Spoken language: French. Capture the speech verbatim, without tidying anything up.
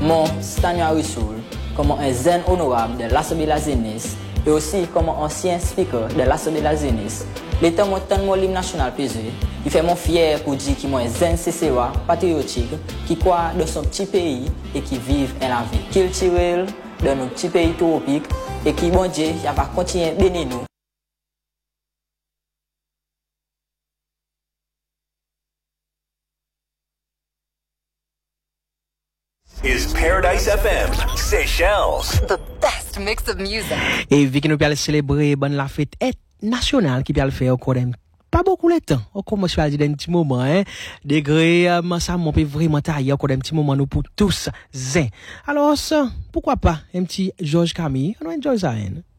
mon Stania Rissoul, comme un zen honorable de l'Assemblée la Zénis, et aussi comme ancien speaker de l'Assemblée la Zénis. L'état montant mon hymne national pesé, il fait mon fier pour dire qu'il est un zen C C A patriotique qui croit dans son petit pays et qui vit en la vie culturelle dans nos petits pays tropiques et qui, bon Dieu, va continuer à bénir nous. Is Paradise F M Seychelles. The best mix of music. Et vu que nous allons célébrer bonne la fête nationale qui va le faire encore pas beaucoup de temps. On commence à dire d'un petit moment hein. Degré euh, ça mon peut vraiment tailler encore un petit moment nous pour tous zin. Alors ça, pourquoi pas un petit Georges Camille, on enjoy ça hein.